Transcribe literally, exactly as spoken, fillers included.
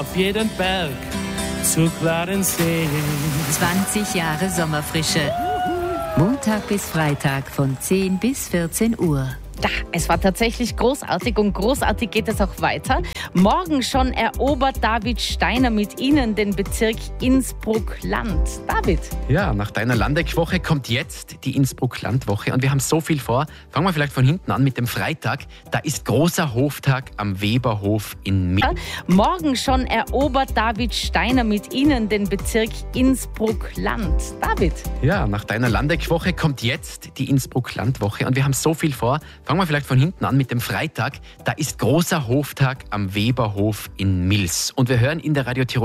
Auf jeden Berg zu klaren Seen. zwanzig Jahre Sommerfrische. Montag bis Freitag von zehn bis vierzehn Uhr. Ja, es war tatsächlich großartig und großartig geht es auch weiter. Morgen schon erobert David Steiner mit Ihnen den Bezirk Innsbruck-Land. David? Ja, nach deiner Landeck-Woche kommt jetzt die Innsbruck-Land-Woche und wir haben so viel vor. Fangen wir vielleicht von hinten an mit dem Freitag. Da ist großer Hoftag am Weberhof in Mitte. Morgen schon erobert David Steiner mit Ihnen den Bezirk Innsbruck-Land. David? Ja, nach deiner Landeck-Woche kommt jetzt die Innsbruck-Land-Woche und wir haben so viel vor. Fangen wir vielleicht von hinten an mit dem Freitag. Da ist großer Hoftag am Weberhof in Mils. Und wir hören in der Radio Tirol